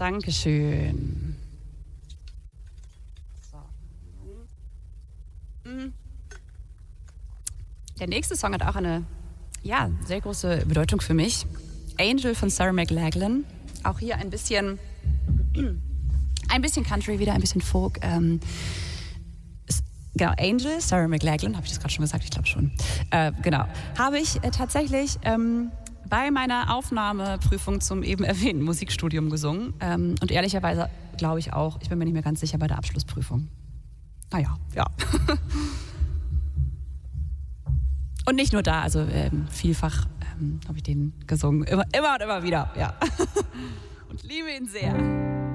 Dankeschön. So. Der nächste Song hat auch eine sehr große Bedeutung für mich. Angel von Sarah McLachlan. Auch hier ein bisschen Country wieder, ein bisschen Folk. Genau, Angel, Sarah McLachlan, habe ich das gerade schon gesagt? Ich glaube schon. Genau, habe ich tatsächlich bei meiner Aufnahmeprüfung zum eben erwähnten Musikstudium gesungen. Und ehrlicherweise glaube ich auch, ich bin mir nicht mehr ganz sicher bei der Abschlussprüfung. Naja, ja. Und nicht nur da, also vielfach habe ich den gesungen. Immer und immer wieder, ja. Und liebe ihn sehr.